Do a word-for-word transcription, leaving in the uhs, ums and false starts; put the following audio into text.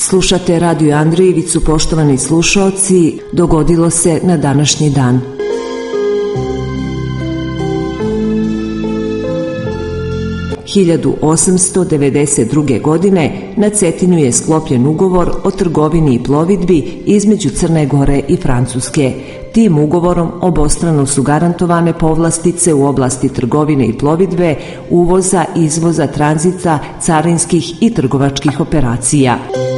Slušate Radio Andrejevicu, poštovani slušaoci, dogodilo se na današnji dan. hiljadu osamsto devedeset druge. godine na Cetinju je sklopljen ugovor o trgovini i plovidbi između Crne Gore i Francuske. Tim ugovorom obostrano su garantovane povlastice u oblasti trgovine i plovidbe, uvoza, izvoza, tranzita, carinskih i trgovačkih operacija.